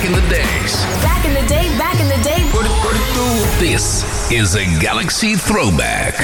back in the days. Back in the day, back in the day. This is a Galaxy Throwback.